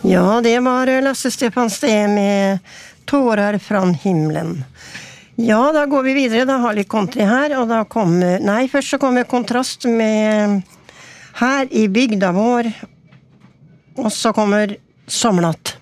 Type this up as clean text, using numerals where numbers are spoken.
Ja, det var Lasse Stefans med Tårar från himlen. Ja, da går vi videre. Da har litt country her, og da kommer... Nei, først så kommer Kontrast med Her i bygda vår, og så kommer Somnatt.